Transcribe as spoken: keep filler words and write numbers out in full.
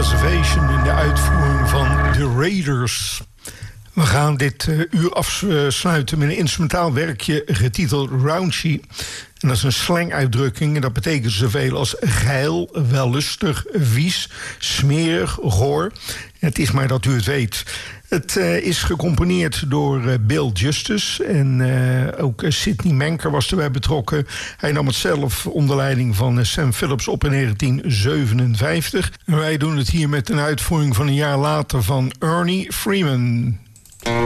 Reservation in de uitvoering van The Raiders. We gaan dit uh, uur afsluiten met een instrumentaal werkje getiteld Raunchy. En dat is een slanguitdrukking en dat betekent zoveel als geil, wellustig, vies, smerig, goor. Het is maar dat u het weet. Het uh, is gecomponeerd door uh, Bill Justice en uh, ook uh, Sidney Manker was erbij betrokken. Hij nam het zelf onder leiding van uh, Sam Phillips op in negentien zevenenvijftig. En wij doen het hier met een uitvoering van een jaar later van Ernie Freeman.